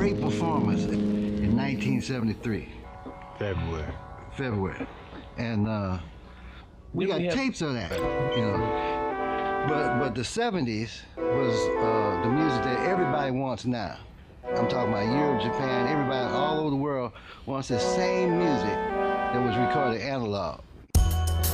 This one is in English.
great performance in 1973. February. And we got tapes of that, you know. But the 70s was the music that everybody wants now. I'm talking about Europe, Japan, everybody all over the world wants the same music that was recorded analog.